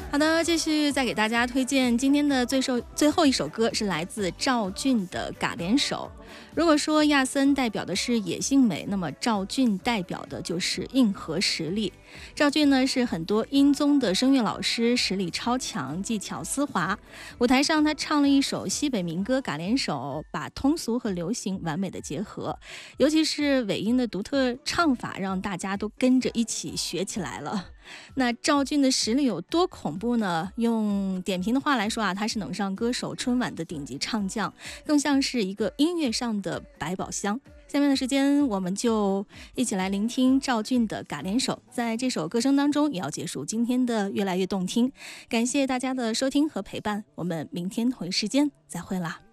好的，继续再给大家推荐今天的最后一首歌，是来自赵俊的《嘎连手》。如果说亚森代表的是野性美，那么赵俊代表的就是硬核实力。赵俊呢是很多音综的声乐老师，实力超强，技巧丝滑。舞台上他唱了一首西北民歌《嘎连手》，把通俗和流行完美的结合，尤其是尾音的独特唱法，让大家都跟着一起学起来了。那赵俊的实力有多恐怖呢？用点评的话来说啊，他是能上歌手春晚的顶级唱将，更像是一个音乐上的百宝箱。下面的时间，我们就一起来聆听赵俊的《嘎连手》。在这首歌声当中，也要结束今天的越来越动听。感谢大家的收听和陪伴，我们明天同一时间再会啦。